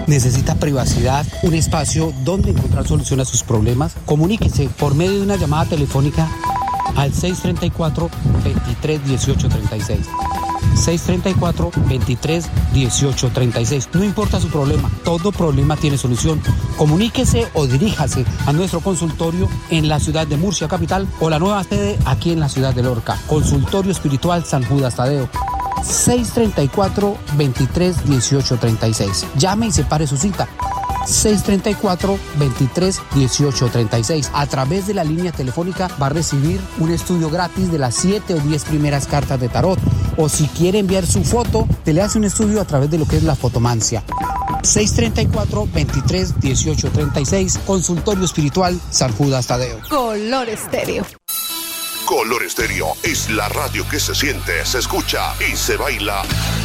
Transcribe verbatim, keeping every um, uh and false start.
¿Necesita privacidad? ¿Un espacio donde encontrar solución a sus problemas? Comuníquese por medio de una llamada telefónica al seis treinta y cuatro, veintitrés, dieciocho treinta y seis. seis treinta y cuatro, veintitrés, dieciocho treinta y seis. No importa su problema, todo problema tiene solución. Comuníquese o diríjase a nuestro consultorio en la ciudad de Murcia capital o la nueva sede aquí en la ciudad de Lorca. Consultorio Espiritual San Judas Tadeo. seis treinta y cuatro, veintitrés, dieciocho treinta y seis. Llame y separe su cita. seis treinta y cuatro, veintitrés, dieciocho treinta y seis. A través de la línea telefónica va a recibir un estudio gratis de las siete o diez primeras cartas de tarot. O si quiere enviar su foto, te le hace un estudio a través de lo que es la fotomancia. seis treinta y cuatro, veintitrés, dieciocho treinta y seis. Consultorio Espiritual San Judas Tadeo. Color Estéreo. Color Estéreo es la radio que se siente, se escucha y se baila